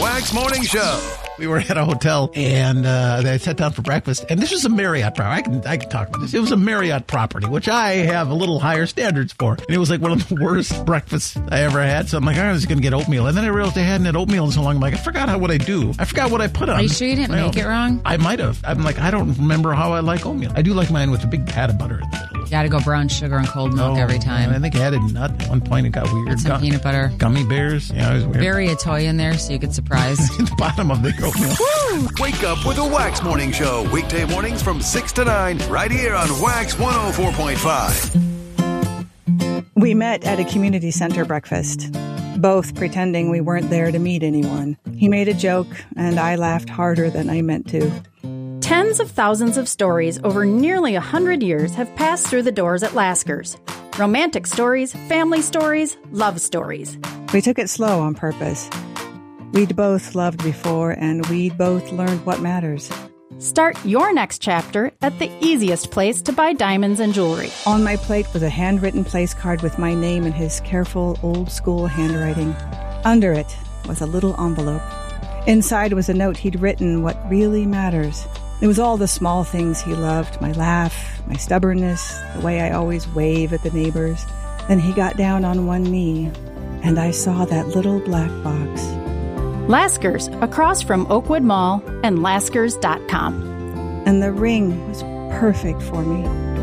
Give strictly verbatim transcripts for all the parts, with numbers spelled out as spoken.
Wax Morning Show. We were at a hotel, and uh, they sat down for breakfast, and this was a Marriott property. I can I can talk about this. It was a Marriott property, which I have a little higher standards for. And it was like one of the worst breakfasts I ever had. So I'm like, I was going to get oatmeal. And then I realized I hadn't had oatmeal in so long. I'm like, I forgot how what I do. I forgot what I put on. Are you sure you didn't well, make it wrong? I might have. I'm like, I don't remember how I like oatmeal. I do like mine with a big pat of butter in the middle. You got to go brown sugar and cold milk oh, every time. I think I added nut at one point. It got weird. And some Gum- peanut butter. Gummy bears. Yeah, it was weird. Bury a toy in there so you get surprised. the bottom of the oatmeal. Woo! Wake up with a Wax Morning Show. Weekday mornings from six to nine. Right here on Wax one oh four point five. We met at a community center breakfast, both pretending we weren't there to meet anyone. He made a joke, and I laughed harder than I meant to. Tens of thousands of stories over nearly a hundred years have passed through the doors at Lasker's. Romantic stories, family stories, love stories. We took it slow on purpose. We'd both loved before, and we'd both learned what matters. Start your next chapter at the easiest place to buy diamonds and jewelry. On my plate was a handwritten place card with my name in his careful, old-school handwriting. Under it was a little envelope. Inside was a note he'd written what really matters. It was all the small things he loved, my laugh, my stubbornness, the way I always wave at the neighbors. Then he got down on one knee, and I saw that little black box. Lasker's, across from Oakwood Mall and Laskers dot com. And the ring was perfect for me.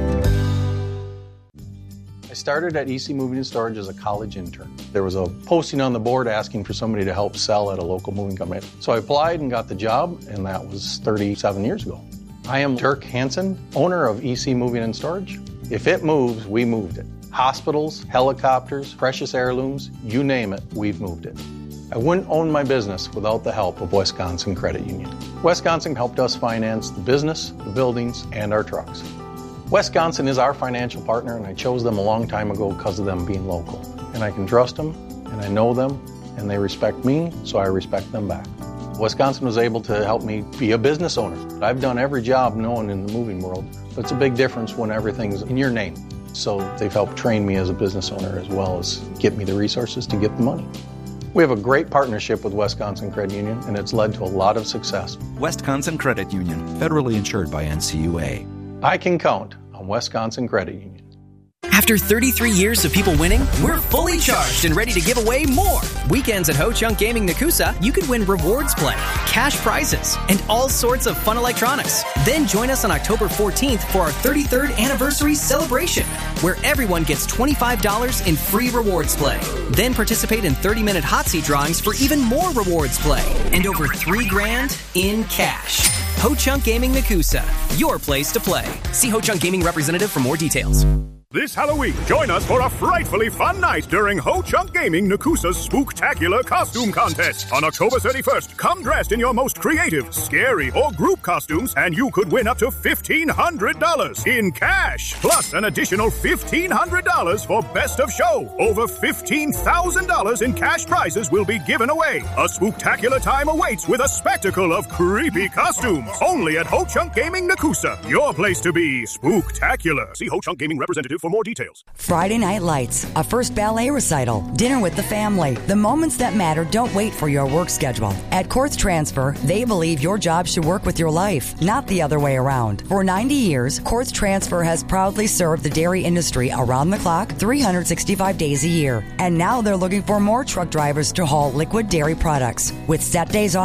I started at E C Moving and Storage as a college intern. There was a posting on the board asking for somebody to help sell at a local moving company. So I applied and got the job, and that was thirty-seven years ago. I am Dirk Hansen, owner of E C Moving and Storage. If it moves, we moved it. Hospitals, helicopters, precious heirlooms, you name it, we've moved it. I wouldn't own my business without the help of Wisconsin Credit Union. Wisconsin helped us finance the business, the buildings, and our trucks. Wisconsin is our financial partner, and I chose them a long time ago because of them being local. And I can trust them, and I know them, and they respect me, so I respect them back. Wisconsin was able to help me be a business owner. I've done every job known in the moving world, but it's a big difference when everything's in your name. So they've helped train me as a business owner as well as get me the resources to get the money. We have a great partnership with Wisconsin Credit Union, and it's led to a lot of success. Wisconsin Credit Union, federally insured by N C U A. I can count on Wisconsin Credit Union. After thirty-three years of people winning, we're fully charged and ready to give away more. Weekends at Ho Chunk Gaming Nakusa, you can win rewards play, cash prizes, and all sorts of fun electronics. Then join us on October fourteenth for our thirty-third anniversary celebration, where everyone gets twenty-five dollars in free rewards play. Then participate in thirty-minute hot seat drawings for even more rewards play and over three grand in cash. Ho Chunk Gaming Nakusa, your place to play. See Ho Chunk Gaming representative for more details. This Halloween, join us for a frightfully fun night during Ho Chunk Gaming Nakusa's Spooktacular Costume Contest. On October thirty-first, come dressed in your most creative, scary, or group costumes, and you could win up to fifteen hundred dollars in cash, plus an additional fifteen hundred dollars for Best of Show. Over fifteen thousand dollars in cash prizes will be given away. A spooktacular time awaits with a spectacle of creepy costumes. Only at Ho Chunk Gaming Nakusa, your place to be spooktacular. See Ho Chunk Gaming representative for more details. Friday Night Lights, a first ballet recital, dinner with the family. The moments that matter don't wait for your work schedule. At Quartz Transfer, they believe your job should work with your life, not the other way around. For ninety years, Quartz Transfer has proudly served the dairy industry around the clock, three hundred sixty-five days a year. And now they're looking for more truck drivers to haul liquid dairy products. With set days off